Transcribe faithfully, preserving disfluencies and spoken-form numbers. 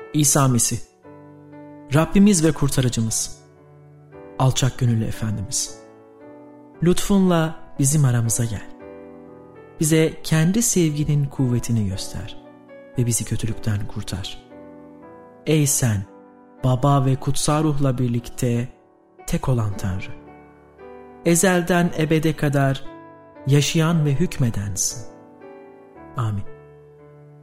İsa Mesih, Rabbimiz ve Kurtarıcımız, alçak gönüllü Efendimiz, lütfunla bizim aramıza gel. Bize kendi sevginin kuvvetini göster ve bizi kötülükten kurtar. Ey sen, Baba ve Kutsal Ruh'la birlikte tek olan Tanrı, ezelden ebede kadar yaşayan ve hükmedensin. Amin.